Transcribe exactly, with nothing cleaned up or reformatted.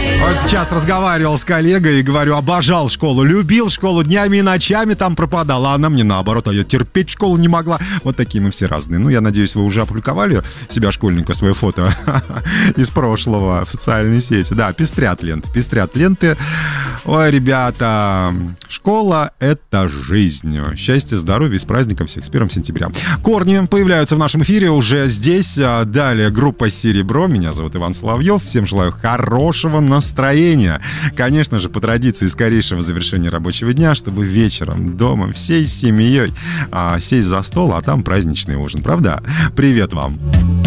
Вот сейчас разговаривал с коллегой и говорю, обожал школу, любил школу, днями и ночами там пропадал, а она мне наоборот, а я терпеть школу не могла. Вот такие мы все разные. Ну, я надеюсь, вы уже опубликовали себя, школьника, свое фото из прошлого в социальной сети. Да, пестрят ленты, пестрят ленты. Ой, ребята, школа — это жизнь. Счастья, здоровья и с праздником всех, с первым сентября. Корни появляются в нашем эфире уже здесь. Далее группа «Серебро». Меня зовут Иван Соловьев. Всем желаю хорошего настроения. Конечно же, по традиции, скорейшего завершения рабочего дня, чтобы вечером дома всей семьей а, сесть за стол, а там праздничный ужин. Правда? Привет вам!